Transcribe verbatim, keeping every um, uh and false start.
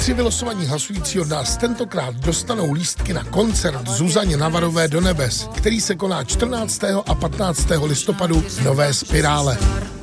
Tři vylosovaní hlasující od nás tentokrát dostanou lístky na koncert Zuzaně Navarové do nebes, který se koná čtrnáctého a patnáctého listopadu v Nové Spirále.